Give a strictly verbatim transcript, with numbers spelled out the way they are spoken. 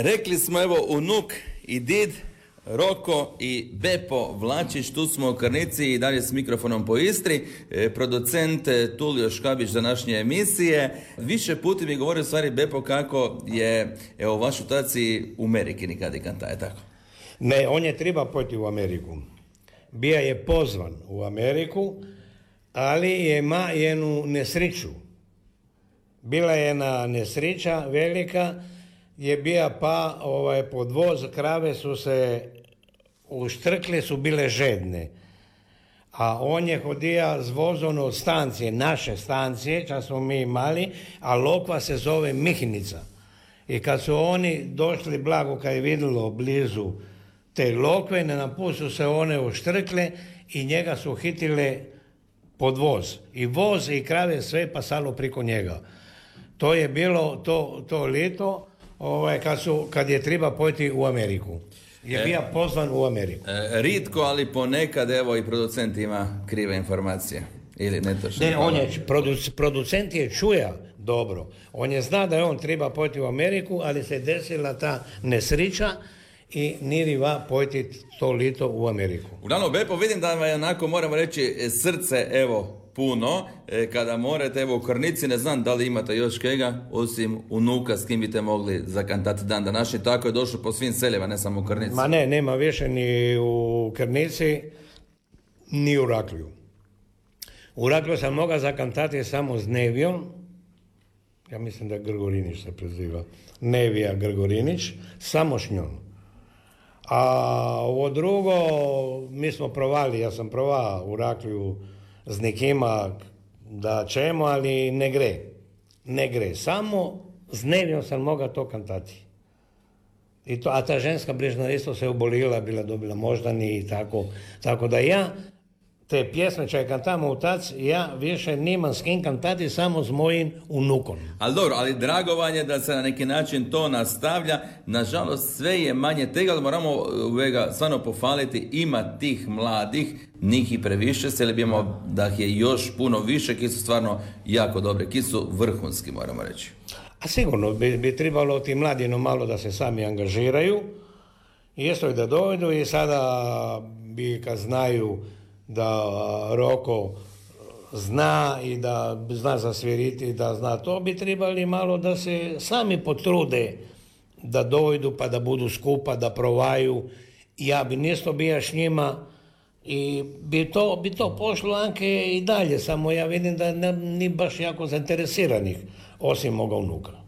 Rekli smo evo unuk i did, Roko i Bepo Vlačić, tu smo u Krnici i dalje s mikrofonom po Istri, e, producent Tulio Škabić današnje emisije. Više puta mi govori u stvari Bepo kako je evo vaš taci u Ameriki nikad i kanta, je tako? Ne, on je treba pojeti u Ameriku. Bija je pozvan u Ameriku, ali je ima jednu nesreću. Bila je jedna nesreća velika, je bija pa ovaj, podvoz, krave su se uštrkle, su bile žedne. A on je hodija z vozom od stancije, naše stancije, čas smo mi imali, a lokva se zove Mihnica. I kad su oni došli blago, kad je vidjelo blizu te lokve, na naput su se one uštrkle i njega su hitile pod voz. I voz i krave sve pasalo priko njega. To je bilo to, to ljeto, ovaj, kad, su, kad je treba pojeti u Ameriku. Je e, bio pozvan u Ameriku. E, ritko, ali ponekad evo i producent ima krive informacije. Ili netočno. Ne, on je, produc, producent je čuja dobro. On je zna da je on treba pojeti u Ameriku, ali se desila ta nesrića i nije va pojeti to lito u Ameriku. Uglavnom, Bepo, vidim da vam je onako, moramo reći, srce, evo, puno, e, kada morate, evo, u Krnici, ne znam da li imate još kega, osim unuka s kim biste mogli zakantati dan današnji, tako je došlo po svim seljima, ne samo u Krnici. Ma ne, nema više ni u Krnici, ni u Raklju. U Raklju sam mogao zakantati samo s Nevijom, ja mislim da Grgorinić se preziva, Nevija Grgorinić, samo s njom. A ovo drugo, mi smo provali, ja sam provao u Raklju s nekima da ćemo, ali ne gre. Ne gre. Samo s Nevijom sam mogao to kantati. I to, a ta ženska brižna isto se obolila, bila dobila moždani i tako. Tako da ja te pjesme če kantamo u tac, ja više nimam s kim kantati, samo s mojim unukom. Ali dobro, ali drago vam je da se na neki način to nastavlja. Nažalost, sve je manje tega, ali moramo vega stvarno pohvaliti, ima tih mladih, njih i previše, se li bijemo da je još puno više, ki su stvarno jako dobre, ki su vrhunski, moramo reći. A sigurno bi, bi trebalo ti mladi no malo da se sami angažiraju, isto i da dojdu i sada bi kad znaju da Roko zna i da zna zasviriti, da zna to, bi trebali malo da se sami potrude da dojdu pa da budu skupa, da provaju. Ja bi nisto bija s njima i bi to, bi to pošlo Anke i dalje, samo ja vidim da ne, ni baš jako zainteresiranih, osim moga unuka.